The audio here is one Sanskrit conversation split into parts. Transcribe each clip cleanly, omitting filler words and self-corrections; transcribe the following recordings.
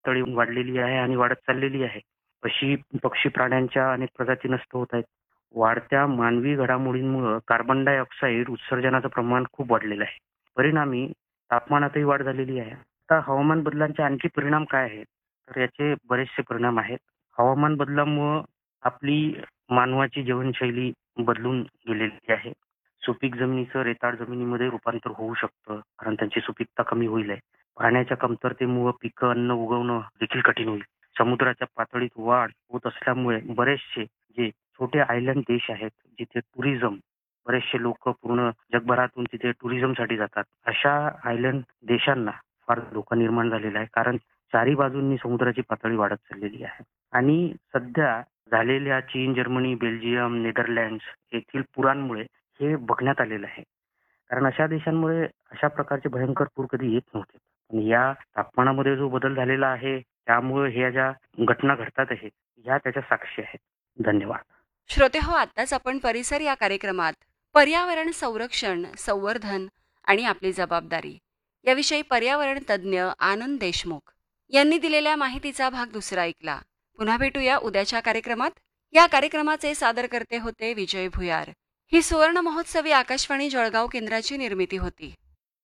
पातळी वाढलेली आहे आणि वाढत चाललेली आहे. पक्षी प्राण्यांच्या अनेक प्रजाती नष्ट होत आहेत. वाढत्या मानवी घडामोडींमुळे कार्बन डायऑक्साईड उत्सर्जनाचं प्रमाण खूप वाढलेलं आहे. परिणामी तापमानातही वाढ झालेली आहे. आता हवामान बदलांचे आणखी परिणाम काय आहेत? तर याचे बरेचसे परिणाम आहेत. हवामान बदलामुळं आपली मानवाची जीवनशैली बदलून गेलेली आहे. सुपीक जमिनीचं रेताड जमिनीमध्ये रूपांतर होऊ शकतं, कारण त्यांची सुपीकता कमी होईल आहे. पाण्याच्या कमतरतेमुळे पिकं, अन्न उगवणं देखील कठीण होईल. समुद्राच्या पातळीत वाढ होत असल्यामुळे बरेचसे जे छोटे आयलंड देश आहेत, जिथे बरेचसे लोक पूर्ण जगभरातून तिथे टुरिझमसाठी जातात. अशा आयलंड देशांना फार धोका निर्माण झालेला आहे, कारण चारी बाजूंनी समुद्राची पातळी वाढत चाललेली आहे. आणि सध्या झालेल्या चीन, जर्मनी, बेल्जियम, नेदरलँड्स येथील पुरांमुळे हे बघण्यात आलेलं आहे. कारण अशा देशांमुळे अशा प्रकारचे भयंकर पूर कधी येत नव्हते. आणि या तापमानामध्ये जो बदल झालेला आहे, त्यामुळे ह्या ज्या घटना घडतात आहेत, ह्या त्याच्या साक्षी आहेत. धन्यवाद. श्रोते हो, आत्ताच आपण परिसर या कार्यक्रमात पर्यावरण संरक्षण, संवर्धन आणि आपली जबाबदारी याविषयी पर्यावरण तज्ज्ञ आनंद देशमुख यांनी दिलेल्या माहितीचा भाग दुसरा ऐकला. पुन्हा भेटूया उद्याच्या कार्यक्रमात. या कार्यक्रमाचे सादरकर्ते होते विजय भुयार. ही सुवर्ण महोत्सवी आकाशवाणी जळगाव केंद्राची निर्मिती होती.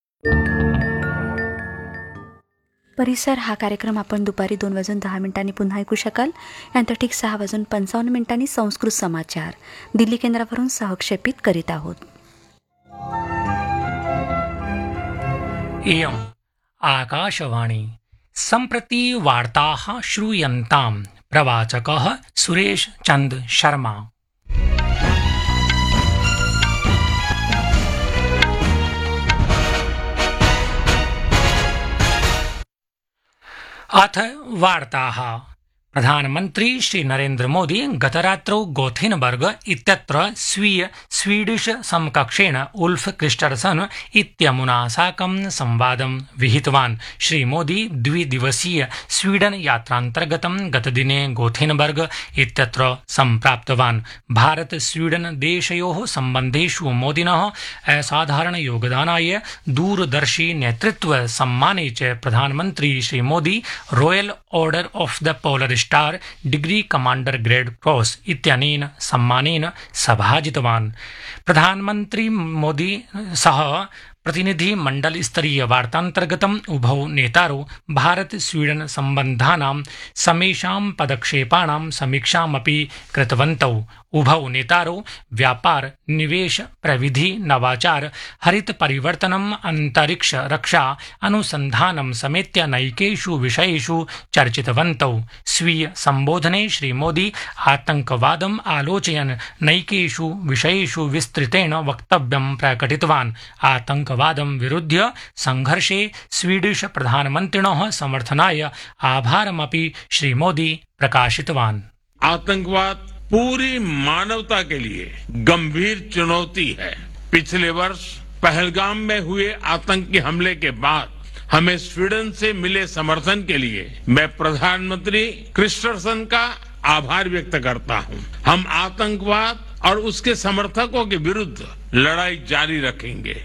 परिसर हा कार्यक्रम आपण दुपारी 2:10 पुन्हा ऐकू शकाल. यानंतर ठीक 6:55 संस्कृत समाचार दिल्ली केंद्रावरून सहक्षेपित करीत आहोत. इयम् आकाशवाणी. सम्प्रति वार्ताः श्रूयन्ताम्. प्रवाचकः सुरेश चंद शर्मा. अथ वार्ताः. प्रधानमन्त्री श्री नरेन्द्र मोदी गतरात्रौ गोथेनबर्ग इत्यत्र स्वीय स्वीडिश समकक्षेण उल्फ क्रिस्टर्सन इत्यमुना साकं संवादं विहितवान्. श्री मोदी द्विदिवसीय स्वीडन यात्रान्तर्गतं गतदिने गोथेनबर्ग इत्यत्र सम्प्राप्तवान्. भारत स्वीडन देशयोः सम्बन्धेषु मोदिनः असाधारण योगदानाय दूरदर्शी नेतृत्व सम्माने च प्रधानमन्त्री Shri Modi royal order of the polar star degree commander grade cross इत्यनेन सम्मानेन सभाजितवान्. प्रधानमन्त्री मोदी सह प्रतिनिधि मंडल स्तरीय वार्तान्तर्गतम् उभौ नेतारौ भारत स्वीडन सम्बन्धानां समेषां पदक्षेपाणां समीक्षामपि कृतवन्तौ. उभौ नेतारौ व्यापार, निवेश, प्रविधि, नवाचार, हरित परिवर्तनम्, अंतरिक्ष रक्षा, अनुसन्धानं समेत्य नैकेषु विषयेषु चर्चितवन्तौ. स्वीय संबोधने श्री मोदी आतंकवादम् आलोचयन् नैकेषु विषयेषु विस्तृतेन वक्तव्यं प्रकटितवान्. आतंकवादं विरुध्य संघर्षे स्वीडिश प्रधानमन्त्रिणः समर्थनाय आभारमपि श्री मोदी प्रकाशितवान्. आतंकवाद पूरी मानवता के लिए गंभीर चुनौती है. पिछले वर्ष पहलगाम में हुए आतंकी हमले के बाद हमें स्वीडन से मिले समर्थन के लिए मैं प्रधानमंत्री क्रिस्टर्सन का आभार व्यक्त करता हूं. हम आतंकवाद और उसके समर्थकों के विरुद्ध लड़ाई जारी रखेंगे.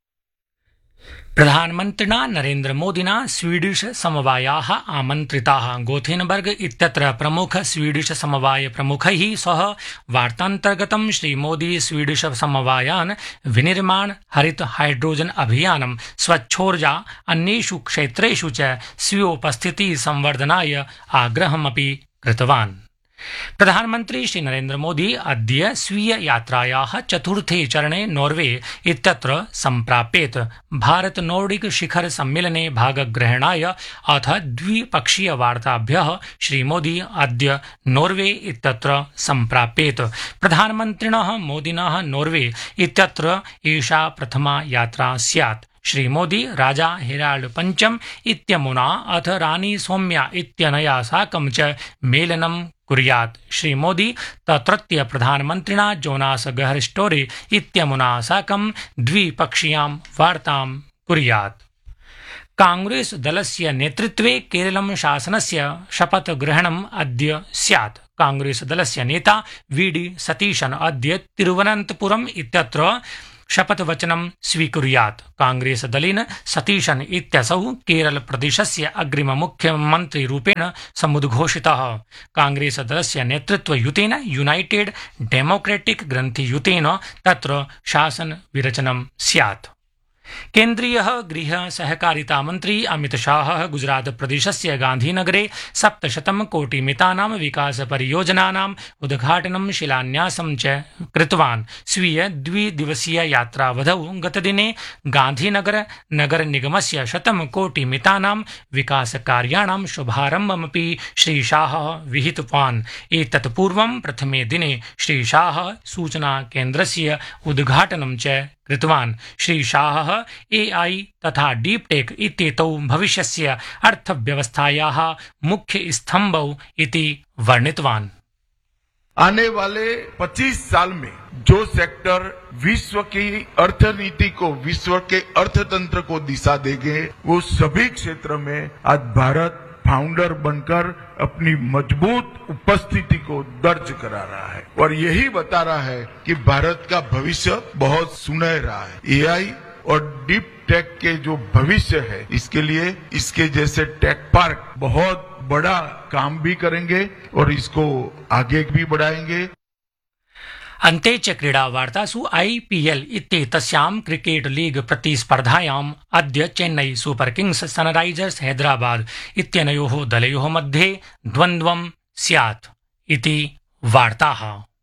प्रधानमन्त्रिणा नरेन्द्र मोदिना स्वीडिश समवायाः आमन्त्रिताः. गोथेनबर्ग इत्यत्र प्रमुख स्वीडिश समवाय प्रमुखैः सह वार्तान्तर्गतं श्री मोदी स्वीडिश समवायान् विनिर्माण, हरित हाइड्रोजन अभियानं, स्वच्छोर्जा अन्येषु क्षेत्रेषु च स्वीयोपस्थिति संवर्धनाय आग्रहमपि कृतवान्. प्रधानमन्त्री श्री नरेन्द्र मोदी अद्य स्वीय यात्रायाः चतुर्थे चरणे नॉर्वे इत्यत्र सम्प्राप्येत. भारत नॉर्डिक शिखर सम्मेलने भागग्रहणाय अथ द्विपक्षीय वार्ताभ्यः श्री मोदी अद्य नॉर्वे इत्यत्र सम्प्राप्येत. प्रधानमन्त्रिणः मोदिनः नॉर्वे इत्यत्र एषा प्रथमा यात्रा स्यात्. श्री मोदी राजा हेराल्ड पंचम इत्यमुना अथ रानी सौम्या इत्यनया साकं च मेलनं कुर्यात्. श्री मोदी तत्रत्य प्रधानमन्त्रिणा जोनास गहर स्टोरे इत्यमुना साकं द्विपक्षीयां वार्तां कुर्यात्. कांग्रेस दलस्य नेतृत्वे केरलं शासनस्य शपथग्रहणम् अद्य स्यात्. कांग्रेस दलस्य नेता वीडी सतीशन अद्य तिरुवनन्तपुरम् इत्यत्र शपथवचनं स्वीकुर्यात्। कांग्रेसदलेन सतीशन् इत्यसौ केरलप्रदेशस्य अग्रिममुख्यमन्त्रिरूपेण समुद्घोषितः। कांग्रेसदलस्य नेतृत्वयुतेन यूनाइटेड डेमोक्रेटिक ग्रन्थियुतेन तत्र शासनविरचनं स्यात्। केन्द्रीयः गृह सहकारिता मन्त्री अमितशाहः गुजरातप्रदेशस्य गान्धीनगरे 700 कोटिमितानां विकासपरियोजनानाम् उद्घाटनं शिलान्यासं च कृतवान्। स्वीय द्विदिवसीय यात्रावधौ गतदिने गान्धीनगर नगरनिगमस्य 100 कोटिमितानां विकासकार्याणां शुभारम्भमपि श्रीशाहः विहितवान्। एतत् पूर्वं प्रथमे दिने श्रीशाहः सूचनाकेन्द्रस्य उद्घाटनं च कृतवान्। श्रीशाहः AI तथा डीप टेक इत्येतौ भविष्यस्य अर्थव्यवस्थायाः मुख्यस्तम्भौ इति वर्णितवान्। आने वाले 25 साल में जो सेक्टर विश्व की अर्थनीति को, विश्व के अर्थतंत्र को दिशा देंगे, वो सभी क्षेत्र में आज भारत फाउंडर बनकर अपनी मजबूत उपस्थिति को दर्ज करा रहा है और यही बता रहा है कि भारत का भविष्य बहुत सुनहरा है। AI और डीप टेक के जो भविष्य है, इसके लिए इसके जैसे टेक पार्क बहुत बड़ा काम भी करेंगे और इसको आगे भी बढ़ाएंगे। अन्ते च क्रीडावार्तासु IPL इत्येतस्यां क्रिकेट लीग प्रतिस्पर्धायाम् अद्य Chennai super Kings Sunrisers Hyderabad इत्यनयोः दलयोः मध्ये द्वन्द्वं स्यात् इति वार्ताः।